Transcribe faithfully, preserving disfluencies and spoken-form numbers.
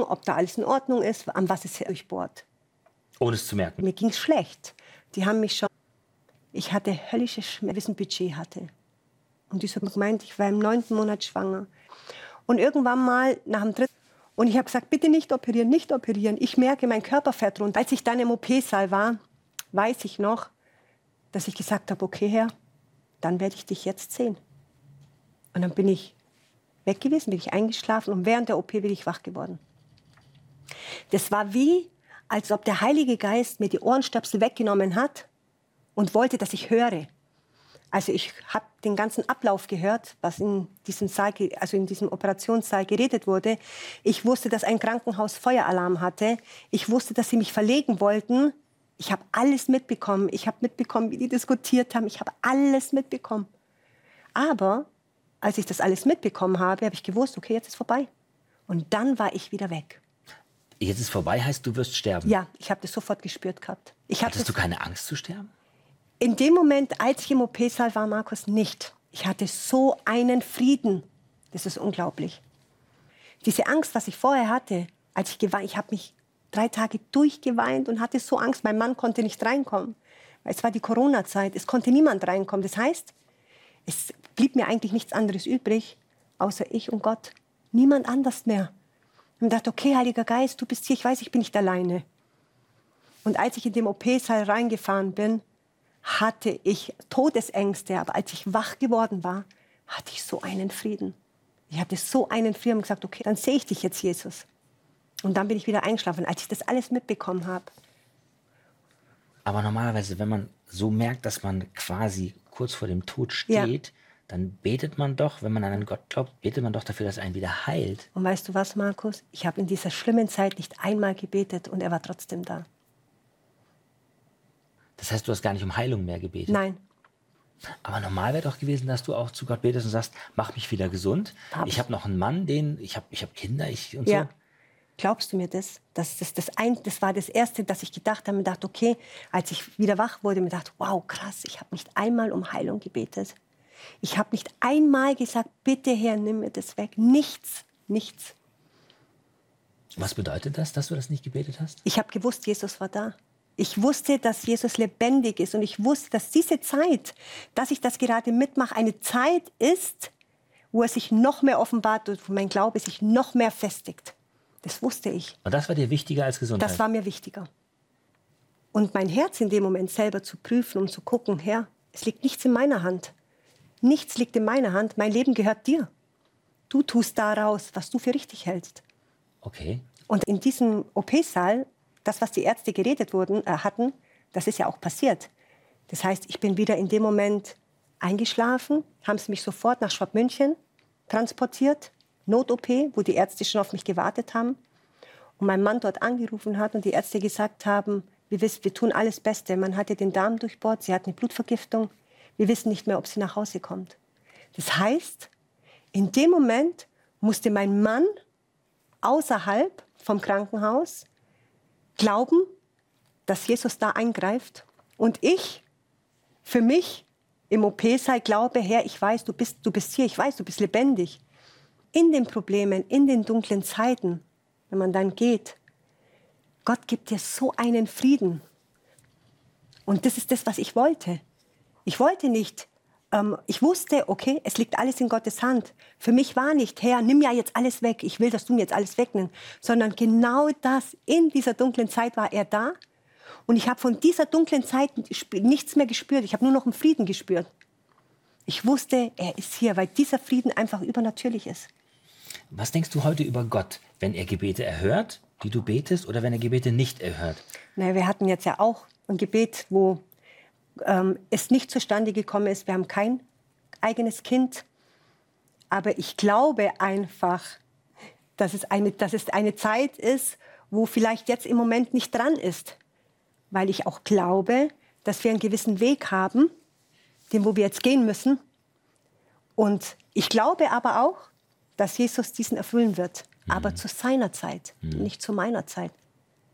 ob da alles in Ordnung ist, an was es durchbohrt. Ohne es zu merken? Mir ging es schlecht. Die haben mich schon... Ich hatte höllische Schmerzen, ein Budget hatte. Und die haben gemeint, ich war im neunten Monat schwanger. Und irgendwann mal nach dem dritten... Und ich habe gesagt, bitte nicht operieren, nicht operieren. Ich merke, mein Körper fährt runter. Als ich dann im O P-Saal war, weiß ich noch, dass ich gesagt habe, okay, Herr, dann werde ich dich jetzt sehen. Und dann bin ich weg gewesen, bin ich eingeschlafen und während der O P bin ich wach geworden. Das war wie, als ob der Heilige Geist mir die Ohrenstöpsel weggenommen hat und wollte, dass ich höre. Also ich habe den ganzen Ablauf gehört, was in diesem Saal, also in diesem Operationssaal geredet wurde. Ich wusste, dass ein Krankenhaus Feueralarm hatte. Ich wusste, dass sie mich verlegen wollten. Ich habe alles mitbekommen. Ich habe mitbekommen, wie die diskutiert haben. Ich habe alles mitbekommen. Aber als ich das alles mitbekommen habe, habe ich gewusst, okay, jetzt ist vorbei. Und dann war ich wieder weg. Jetzt ist vorbei, heißt, du wirst sterben? Ja, ich habe das sofort gespürt gehabt. Ich Hattest du keine Angst zu sterben? In dem Moment, als ich im O P-Saal war, Markus, nicht. Ich hatte so einen Frieden. Das ist unglaublich. Diese Angst, was ich vorher hatte, als ich geweint, ich habe mich drei Tage durchgeweint und hatte so Angst. Mein Mann konnte nicht reinkommen. Weil es war die Corona-Zeit. Es konnte niemand reinkommen. Das heißt, es blieb mir eigentlich nichts anderes übrig, außer ich und Gott. Niemand anders mehr. Und ich dachte, okay, Heiliger Geist, du bist hier. Ich weiß, ich bin nicht alleine. Und als ich in dem O P-Saal reingefahren bin, hatte ich Todesängste, aber als ich wach geworden war, hatte ich so einen Frieden. Ich hatte so einen Frieden und gesagt, okay, dann sehe ich dich jetzt, Jesus. Und dann bin ich wieder eingeschlafen, als ich das alles mitbekommen habe. Aber normalerweise, wenn man so merkt, dass man quasi kurz vor dem Tod steht, ja, dann betet man doch, wenn man an einen Gott glaubt, betet man doch dafür, dass er einen wieder heilt. Und weißt du was, Markus? Ich habe in dieser schlimmen Zeit nicht einmal gebetet und er war trotzdem da. Das heißt, du hast gar nicht um Heilung mehr gebetet? Nein. Aber normal wäre doch gewesen, dass du auch zu Gott betest und sagst, mach mich wieder gesund. Hab ich habe noch einen Mann, den, ich habe ich hab Kinder ich, und ja. so. Glaubst du mir das? Das, das, das, ein, das war das Erste, dass ich gedacht habe. Ich dachte, okay, als ich wieder wach wurde, ich dachte, wow, krass, ich habe nicht einmal um Heilung gebetet. Ich habe nicht einmal gesagt, bitte Herr, nimm mir das weg. Nichts, nichts. Was bedeutet das, dass du das nicht gebetet hast? Ich habe gewusst, Jesus war da. Ich wusste, dass Jesus lebendig ist und ich wusste, dass diese Zeit, dass ich das gerade mitmache, eine Zeit ist, wo er sich noch mehr offenbart und wo mein Glaube sich noch mehr festigt. Das wusste ich. Und das war dir wichtiger als Gesundheit? Das war mir wichtiger. Und mein Herz in dem Moment selber zu prüfen, um zu gucken, Herr, es liegt nichts in meiner Hand. Nichts liegt in meiner Hand. Mein Leben gehört dir. Du tust daraus, was du für richtig hältst. Okay. Und in diesem O P-Saal, das, was die Ärzte geredet wurden, äh, hatten, das ist ja auch passiert. Das heißt, ich bin wieder in dem Moment eingeschlafen, haben sie mich sofort nach Schwabmünchen transportiert, Not-O P, wo die Ärzte schon auf mich gewartet haben. Und mein Mann dort angerufen hat und die Ärzte gesagt haben, wir, wissen, wir tun alles Beste. Man hatte den Darm durchbohrt, sie hat eine Blutvergiftung. Wir wissen nicht mehr, ob sie nach Hause kommt. Das heißt, in dem Moment musste mein Mann außerhalb vom Krankenhaus glauben, dass Jesus da eingreift. Und ich, für mich, im O P-Saal glaube, Herr, ich weiß, du bist, du bist hier, ich weiß, du bist lebendig. In den Problemen, in den dunklen Zeiten, wenn man dann geht, Gott gibt dir so einen Frieden. Und das ist das, was ich wollte. Ich wollte nicht, ähm, ich wusste, okay, es liegt alles in Gottes Hand. Für mich war nicht, Herr, nimm ja jetzt alles weg, ich will, dass du mir jetzt alles wegnimmst. Sondern genau das, in dieser dunklen Zeit war er da. Und ich habe von dieser dunklen Zeit nichts mehr gespürt. Ich habe nur noch einen Frieden gespürt. Ich wusste, er ist hier, weil dieser Frieden einfach übernatürlich ist. Was denkst du heute über Gott, wenn er Gebete erhört, die du betest, oder wenn er Gebete nicht erhört? Na, wir hatten jetzt ja auch ein Gebet, wo ähm, es nicht zustande gekommen ist. Wir haben kein eigenes Kind. Aber ich glaube einfach, dass es eine, dass es eine Zeit ist, wo vielleicht jetzt im Moment nicht dran ist. Weil ich auch glaube, dass wir einen gewissen Weg haben, den, wo wir jetzt gehen müssen. Und ich glaube aber auch, dass Jesus diesen erfüllen wird. Mhm. Aber zu seiner Zeit, mhm. nicht zu meiner Zeit.